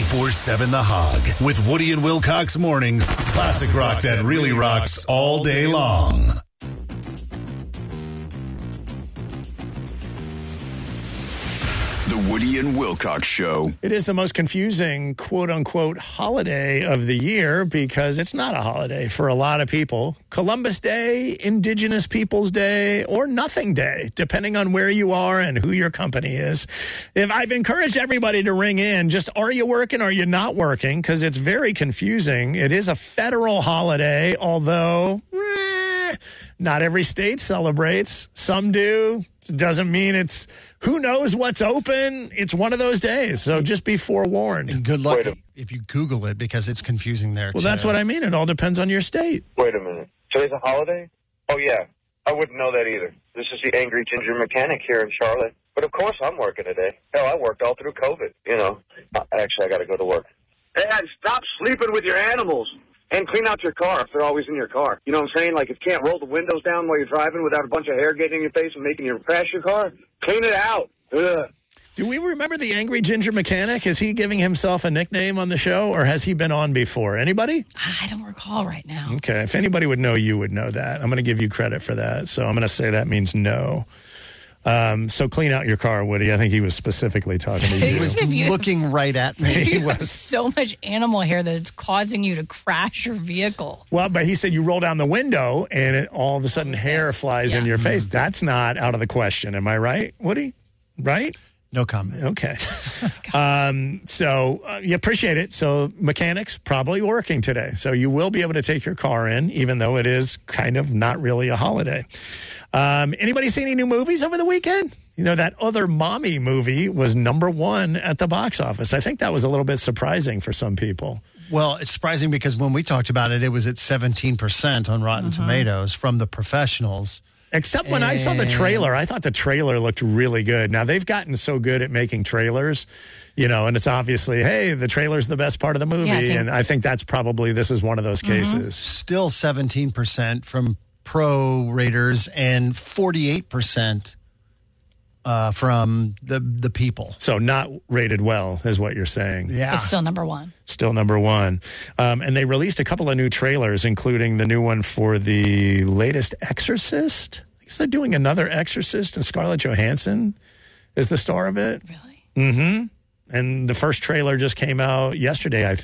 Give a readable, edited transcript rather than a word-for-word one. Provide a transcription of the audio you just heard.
24/7 The Hog with Woody and Wilcox mornings. Classic rock that really rocks all day long. The Woody and Wilcox Show. It is the most confusing, quote-unquote, holiday of the year because it's not a holiday for a lot of people. Columbus Day, Indigenous Peoples Day, or Nothing Day, depending on where you are and who your company is. If I've encouraged everybody to ring in, just are you working, are you not working? Because it's very confusing. It is a federal holiday, although not every state celebrates. Some do. Doesn't mean it's who knows what's open. It's one of those days. So just be forewarned. And good luck if you Google it because it's confusing there, Well, that's what I mean. It all depends on your state. Wait a minute. Today's a holiday? Oh, yeah. I wouldn't know that either. This is the Angry Ginger Mechanic here in Charlotte. But, of course, I'm working today. Hell, I worked all through COVID, you know. Actually, I got to go to work. Hey, stop sleeping with your animals. And clean out your car if they're always in your car. You know what I'm saying? Like, if you can't roll the windows down while you're driving without a bunch of hair getting in your face and making you crash your car, clean it out. Ugh. Do we remember the Angry Ginger Mechanic? Is he giving himself a nickname on the show, or has he been on before? Anybody? I don't recall right now. Okay. If anybody would know, you would know that. I'm going to give you credit for that. So I'm going to say that means no. So clean out your car, Woody. I think he was specifically talking to you. He was looking right at me. You have so much animal hair that it's causing you to crash your vehicle. Well, but he said you roll down the window and all of a sudden hair flies in your face. That's not out of the question. Am I right, Woody? Right? No comment. Okay. So you appreciate it. So mechanics probably working today. So you will be able to take your car in, even though it is kind of not really a holiday. Anybody see any new movies over the weekend? You know, that other mommy movie was #1 at the box office. I think that was a little bit surprising for some people. Well, it's surprising because when we talked about it, it was at 17% on Rotten Tomatoes from the professionals. Except when I saw the trailer, I thought the trailer looked really good. Now, they've gotten so good at making trailers, you know, and it's obviously, hey, the trailer's the best part of the movie. Yeah, I think that's probably, this is one of those cases. Still 17% from pro raters and 48% from the people. So not rated well is what you're saying. Yeah. It's still #1. Still #1. And they released a couple of new trailers, including the new one for the latest Exorcist. I guess they're doing another Exorcist, and Scarlett Johansson is the star of it. Really? Mm-hmm. And the first trailer just came out yesterday, I